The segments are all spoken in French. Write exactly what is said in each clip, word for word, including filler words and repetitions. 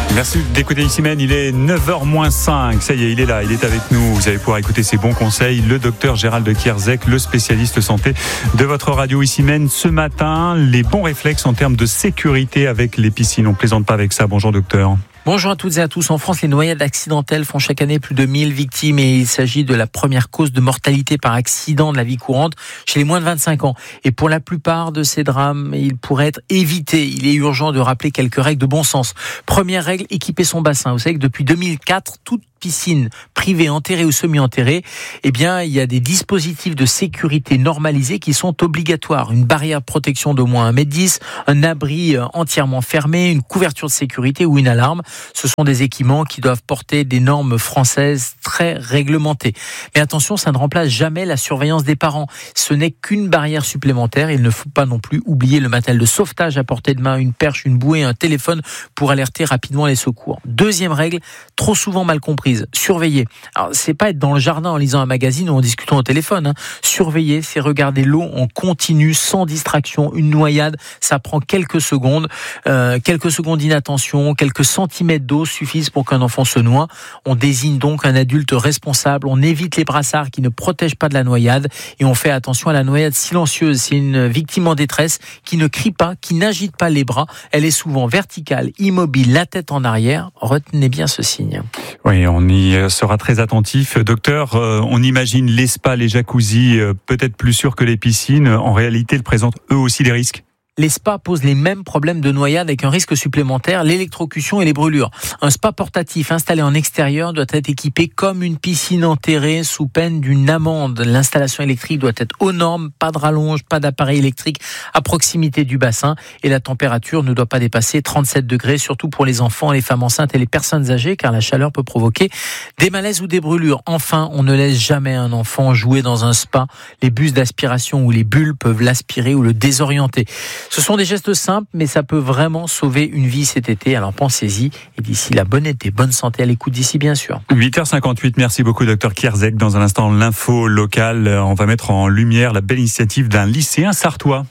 Merci d'écouter Ici Mène, il est neuf heures moins cinq, ça y est, il est là, il est avec nous. Vous allez pouvoir écouter ses bons conseils, le docteur Gérald de Kierzek, le spécialiste santé de votre radio Ici Mène. Ce matin, les bons réflexes en termes de sécurité avec les piscines. On ne plaisante pas avec ça. Bonjour docteur. Bonjour à toutes et à tous. En France, les noyades accidentelles font chaque année plus de mille victimes et il s'agit de la première cause de mortalité par accident de la vie courante chez les moins de vingt-cinq ans. Et pour la plupart de ces drames, ils pourraient être évités. Il est urgent de rappeler quelques règles de bon sens. Première règle, équiper son bassin. Vous savez que depuis deux mille quatre, toute piscine privée, enterrée ou semi-enterrée, eh bien, il y a des dispositifs de sécurité normalisés qui sont obligatoires. Une barrière de protection d'au moins un mètre dix, un abri entièrement fermé, une couverture de sécurité ou une alarme. Ce sont des équipements qui doivent porter des normes françaises très réglementées. Mais attention, ça ne remplace jamais la surveillance des parents. Ce n'est qu'une barrière supplémentaire. Il ne faut pas non plus oublier le matériel de sauvetage à portée de main, une perche, une bouée, un téléphone pour alerter rapidement les secours. Deuxième règle, trop souvent mal comprise. Surveiller. Alors, c'est pas être dans le jardin en lisant un magazine ou en discutant au téléphone. Hein. Surveiller, c'est regarder l'eau en continu, sans distraction. Une noyade, ça prend quelques secondes. Euh, quelques secondes d'inattention, quelques centimètres d'eau suffisent pour qu'un enfant se noie. On désigne donc un adulte responsable. On évite les brassards qui ne protègent pas de la noyade. Et on fait attention à la noyade silencieuse. C'est une victime en détresse qui ne crie pas, qui n'agite pas les bras. Elle est souvent verticale, immobile, la tête en arrière. Retenez bien ce signe. Oui, on y sera très attentif. Docteur, euh, on imagine les spas, les jacuzzis, euh, peut-être plus sûrs que les piscines. En réalité, ils présentent eux aussi des risques. Les spas posent les mêmes problèmes de noyade avec un risque supplémentaire, l'électrocution et les brûlures. Un spa portatif installé en extérieur doit être équipé comme une piscine enterrée sous peine d'une amende. L'installation électrique doit être aux normes, pas de rallonge, pas d'appareil électrique à proximité du bassin et la température ne doit pas dépasser trente-sept degrés, surtout pour les enfants, les femmes enceintes et les personnes âgées car la chaleur peut provoquer des malaises ou des brûlures. Enfin, on ne laisse jamais un enfant jouer dans un spa. Les bus d'aspiration ou les bulles peuvent l'aspirer ou le désorienter. Ce sont des gestes simples, mais ça peut vraiment sauver une vie cet été. Alors pensez-y. Et d'ici là, bon été, bonne santé à l'écoute d'ici, bien sûr. huit heures cinquante-huit, merci beaucoup, docteur Kierzek. Dans un instant, l'info locale. On va mettre en lumière la belle initiative d'un lycéen sartois.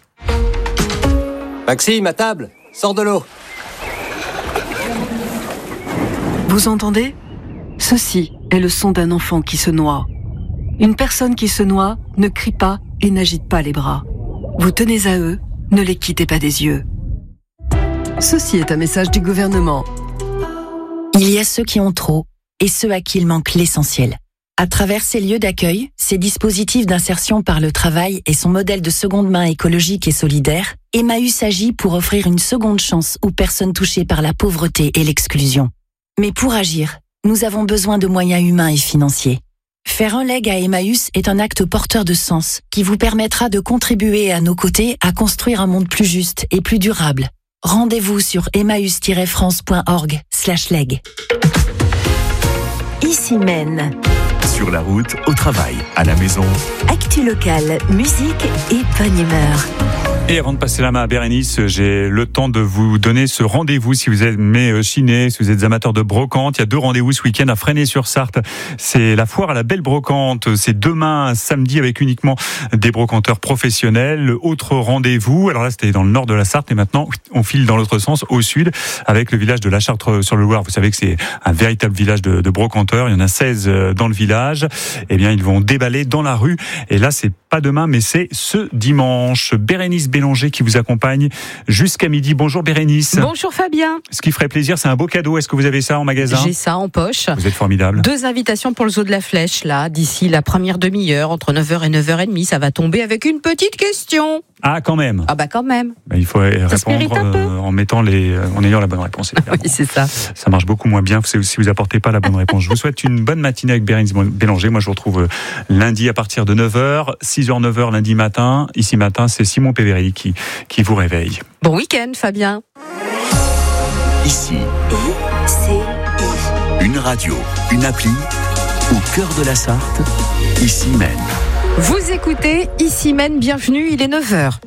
Maxime, à table, sors de l'eau. Vous entendez ? Ceci est le son d'un enfant qui se noie. Une personne qui se noie ne crie pas et n'agite pas les bras. Vous tenez à eux. Ne les quittez pas des yeux. Ceci est un message du gouvernement. Il y a ceux qui ont trop et ceux à qui il manque l'essentiel. À travers ces lieux d'accueil, ces dispositifs d'insertion par le travail et son modèle de seconde main écologique et solidaire, Emmaüs agit pour offrir une seconde chance aux personnes touchées par la pauvreté et l'exclusion. Mais pour agir, nous avons besoin de moyens humains et financiers. Faire un leg à Emmaüs est un acte porteur de sens qui vous permettra de contribuer à nos côtés à construire un monde plus juste et plus durable. Rendez-vous sur emmaüs tiret france point org slash leg. Ici Mène. Sur la route, au travail, à la maison. Actu locale, musique et bonne humeur. Et avant de passer la main à Bérénice, j'ai le temps de vous donner ce rendez-vous si vous aimez chiner, si vous êtes amateur de brocante. Il y a deux rendez-vous ce week-end à Fresnay-sur-Sarthe. C'est la foire à la belle brocante. C'est demain, samedi, avec uniquement des brocanteurs professionnels. Autre rendez-vous, alors là c'était dans le nord de la Sarthe et maintenant on file dans l'autre sens, au sud, avec le village de la Chartre-sur-le-Loir. Vous savez que c'est un véritable village de, de brocanteurs. Il y en a seize dans le village. Eh bien, ils vont déballer dans la rue. Et là, c'est pas demain, mais c'est ce dimanche. Bérénice Bélanger qui vous accompagne jusqu'à midi. Bonjour Bérénice. Bonjour Fabien. Ce qui ferait plaisir, c'est un beau cadeau. Est-ce que vous avez ça en magasin ? J'ai ça en poche. Vous êtes formidable. Deux invitations pour le Zoo de la Flèche, là, d'ici la première demi-heure, entre neuf heures et neuf heures trente. Ça va tomber avec une petite question. Ah, quand même. Ah bah quand même. Il faut répondre euh, en mettant les, en ayant la bonne réponse. Oui, c'est ça. Ça marche beaucoup moins bien si vous apportez pas la bonne réponse. Je vous souhaite une bonne matinée avec Bérénice Bélanger. Moi, je vous retrouve lundi à partir de neuf heures, six heures, neuf heures lundi matin. Ici matin, c'est Simon Péverelli qui, qui vous réveille. Bon week-end, Fabien. Ici. I C I. Une radio, une appli, au cœur de la Sarthe. Ici Mène. Vous écoutez Ici Mène, bienvenue, il est neuf heures.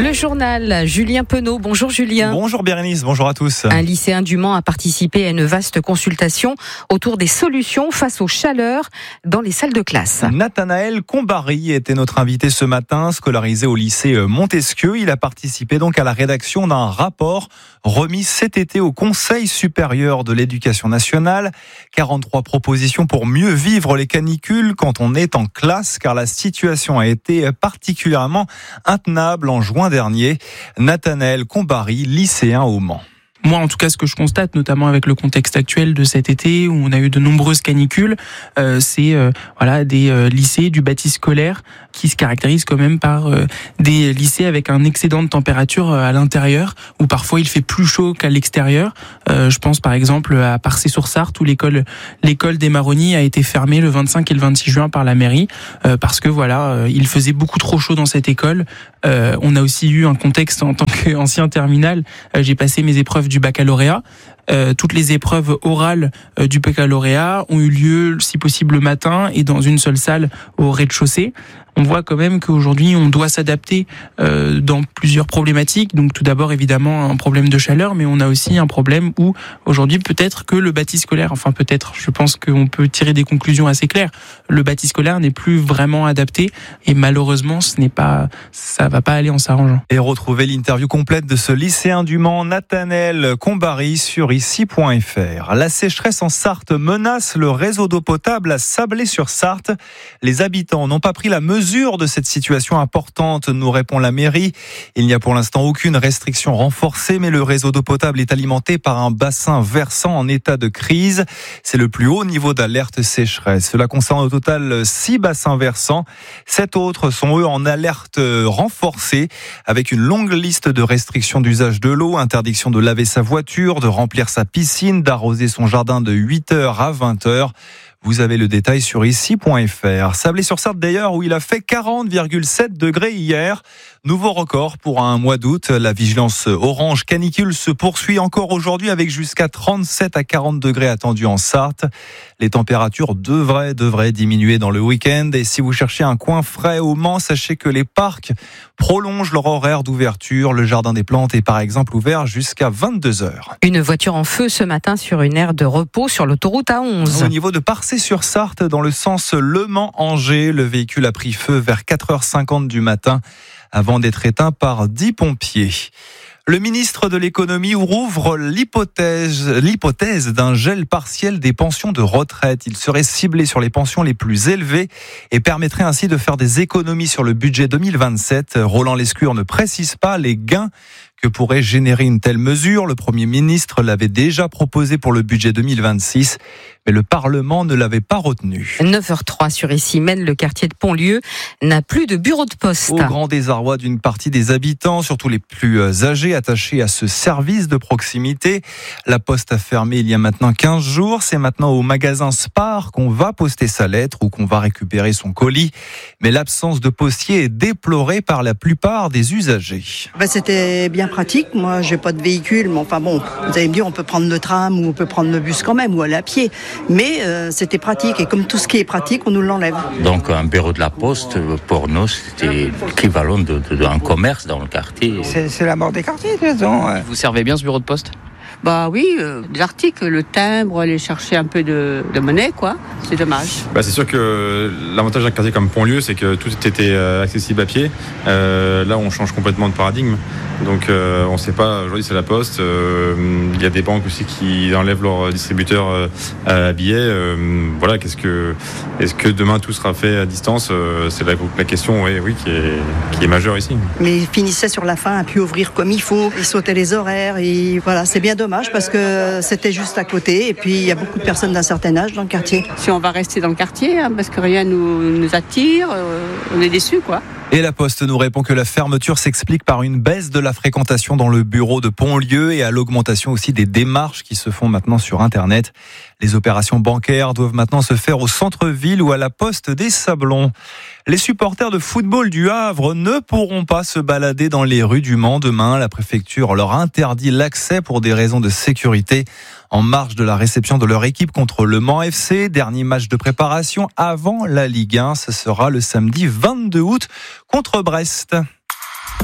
Le journal, Julien Penaud. Bonjour Julien. Bonjour Bérénice, bonjour à tous. Un lycéen du Mans a participé à une vaste consultation autour des solutions face aux chaleurs dans les salles de classe. Nathanaël Combary était notre invité ce matin, scolarisé au lycée Montesquieu. Il a participé donc à la rédaction d'un rapport remis cet été au Conseil supérieur de l'éducation nationale. quarante-trois propositions pour mieux vivre les canicules quand on est en classe, car la situation a été particulièrement intenable en juin dernier. Nathanaël Combary, lycéen au Mans. Moi, en tout cas, ce que je constate, notamment avec le contexte actuel de cet été, où on a eu de nombreuses canicules, euh, c'est euh, voilà des euh, lycées du bâti scolaire qui se caractérisent quand même par euh, des lycées avec un excédent de température euh, à l'intérieur, où parfois il fait plus chaud qu'à l'extérieur. Euh, je pense par exemple à Parcé-sur-Sarthe, où l'école l'école des Marronniers a été fermée le vingt-cinq et le vingt-six juin par la mairie, euh, parce que voilà, euh, il faisait beaucoup trop chaud dans cette école. Euh, on a aussi eu un contexte en tant qu'ancien terminal. Euh, j'ai passé mes épreuves du baccalauréat. Euh, toutes les épreuves orales euh, du baccalauréat ont eu lieu, si possible, le matin et dans une seule salle au rez-de-chaussée. On voit quand même qu'aujourd'hui, on doit s'adapter euh, dans plusieurs problématiques. Donc, tout d'abord, évidemment, un problème de chaleur, mais on a aussi un problème où, aujourd'hui, peut-être que le bâti scolaire, enfin peut-être, je pense qu'on peut tirer des conclusions assez claires. Le bâti scolaire n'est plus vraiment adapté et malheureusement, ce n'est pas, ça va pas aller en s'arrangeant. Et retrouvez l'interview complète de ce lycéen du Mans, Nathanaël Combary, sur ici point f r. La sécheresse en Sarthe menace le réseau d'eau potable à Sablé-sur-Sarthe. Les habitants n'ont pas pris la mesure de cette situation importante, nous répond la mairie. Il n'y a pour l'instant aucune restriction renforcée, mais le réseau d'eau potable est alimenté par un bassin versant en état de crise. C'est le plus haut niveau d'alerte sécheresse. Cela concerne au total six bassins versants. Sept autres sont eux en alerte renforcée, avec une longue liste de restrictions d'usage de l'eau, interdiction de laver sa voiture, de remplir sa piscine, d'arroser son jardin de huit heures à vingt heures. Vous avez le détail sur ici point f r. Sablé-sur-Sarthe d'ailleurs, où il a fait quarante virgule sept degrés hier. Nouveau record pour un mois d'août. La vigilance orange canicule se poursuit encore aujourd'hui avec jusqu'à trente-sept à quarante degrés attendus en Sarthe. Les températures devraient, devraient diminuer dans le week-end. Et si vous cherchez un coin frais au Mans, sachez que les parcs prolongent leur horaire d'ouverture. Le jardin des plantes est par exemple ouvert jusqu'à vingt-deux heures. Une voiture en feu ce matin sur une aire de repos sur l'autoroute A onze. Au niveau de Parcé-sur-Sarthe, dans le sens Le Mans-Angers, le véhicule a pris feu vers quatre heures cinquante du matin avant d'être éteint par dix pompiers. Le ministre de l'économie rouvre l'hypothèse, l'hypothèse d'un gel partiel des pensions de retraite. Il serait ciblé sur les pensions les plus élevées et permettrait ainsi de faire des économies sur le budget deux mille vingt-sept. Roland Lescure ne précise pas les gains que pourrait générer une telle mesure. Le Premier ministre l'avait déjà proposé pour le budget deux mille vingt-six, mais le Parlement ne l'avait pas retenu. neuf heures trois sur ici, Maine, le quartier de Pontlieu n'a plus de bureau de poste. Au grand désarroi d'une partie des habitants, surtout les plus âgés, attachés à ce service de proximité. La Poste a fermé il y a maintenant quinze jours. C'est maintenant au magasin Spar qu'on va poster sa lettre ou qu'on va récupérer son colis. Mais l'absence de postier est déplorée par la plupart des usagers. Ben, c'était bien pratique. Moi, j'ai pas de véhicule, mais enfin bon, vous allez me dire, on peut prendre le tram ou on peut prendre le bus quand même, ou aller à pied. Mais euh, c'était pratique, et comme tout ce qui est pratique, on nous l'enlève. Donc un bureau de la Poste, pour nous, c'était l'équivalent de, de, d'un commerce dans le quartier. C'est, c'est la mort des quartiers, de toute façon. Vous servez bien ce bureau de poste ? Bah oui, euh, des articles, le timbre, aller chercher un peu de, de monnaie, quoi. C'est dommage. Bah c'est sûr que l'avantage d'un quartier comme Pontlieu, c'est que tout était accessible à pied. Euh, là, on change complètement de paradigme. Donc, euh, on ne sait pas. Aujourd'hui, c'est la Poste. Il euh, y a des banques aussi qui enlèvent leurs distributeurs euh, à billets. Euh, voilà. Qu'est-ce que, est-ce que demain tout sera fait à distance ? euh, C'est la, la question, oui, oui, qui est, qui est majeure ici. Mais ils finissaient sur la fin à pu ouvrir comme il faut. Ils sautaient les horaires. Et voilà, c'est bien dommage parce que c'était juste à côté. Et puis, il y a beaucoup de personnes d'un certain âge dans le quartier. Si on va rester dans le quartier, hein, parce que rien nous, nous attire, euh, on est déçus, quoi. Et la Poste nous répond que la fermeture s'explique par une baisse de la fréquentation dans le bureau de Pontlieu et à l'augmentation aussi des démarches qui se font maintenant sur Internet. Les opérations bancaires doivent maintenant se faire au centre-ville ou à la Poste des Sablons. Les supporters de football du Havre ne pourront pas se balader dans les rues du Mans demain. La préfecture leur interdit l'accès pour des raisons de sécurité en marge de la réception de leur équipe contre le Mans F C. Dernier match de préparation avant la Ligue un. Ce sera le samedi vingt-deux août contre Brest.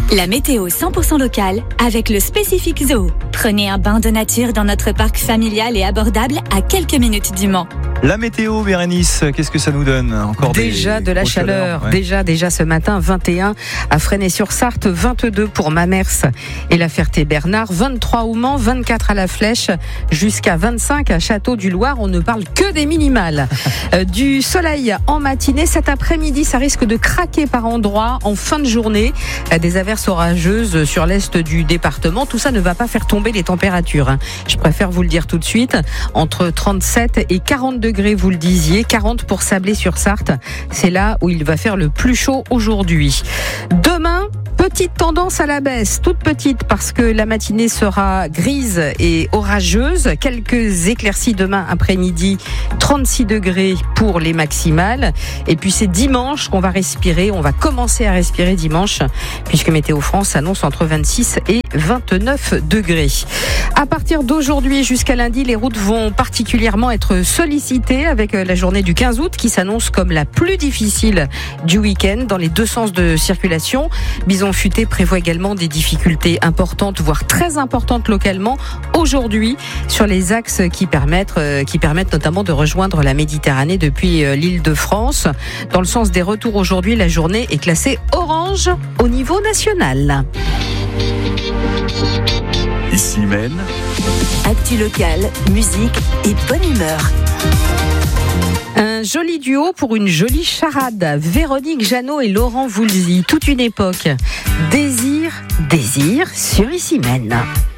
La météo cent pour cent locale avec le Spécifique Zoo. Prenez un bain de nature dans notre parc familial et abordable à quelques minutes du Mans. La météo, Bérénice, qu'est-ce que ça nous donne? Encore Déjà des de la chaleur, ouais. déjà déjà ce matin, vingt et un à Fresnay-sur-Sarthe, vingt-deux pour Mamers et la Ferté-Bernard, vingt-trois au Mans, vingt-quatre à la Flèche, jusqu'à vingt-cinq à Château-du-Loir. On ne parle que des minimales. euh, du soleil en matinée, cet après-midi, ça risque de craquer par endroits en fin de journée. Euh, des averses orageuses sur l'est du département. Tout ça ne va pas faire tomber les températures. Hein. Je préfère vous le dire tout de suite. Entre trente-sept et quarante degrés, vous le disiez, quarante pour Sablé-sur-Sarthe. C'est là où il va faire le plus chaud aujourd'hui. Demain, petite tendance à la baisse, toute petite parce que la matinée sera grise et orageuse. Quelques éclaircies demain après-midi, trente-six degrés pour les maximales. Et puis c'est dimanche qu'on va respirer, on va commencer à respirer dimanche puisque Météo France annonce entre vingt-six et vingt-neuf degrés. À partir d'aujourd'hui jusqu'à lundi, les routes vont particulièrement être sollicitées avec la journée du quinze août qui s'annonce comme la plus difficile du week-end dans les deux sens de circulation. Bison Futé prévoit également des difficultés importantes, voire très importantes localement aujourd'hui sur les axes qui permettent, euh, qui permettent notamment de rejoindre la Méditerranée depuis euh, l'Île-de-France. Dans le sens des retours aujourd'hui, la journée est classée orange au niveau national. Ici Maine. Actu locale, musique et bonne humeur. Un joli duo pour une jolie charade. Véronique Jeannot et Laurent Voulzy. Toute une époque. Désir, désir sur Ici Maine.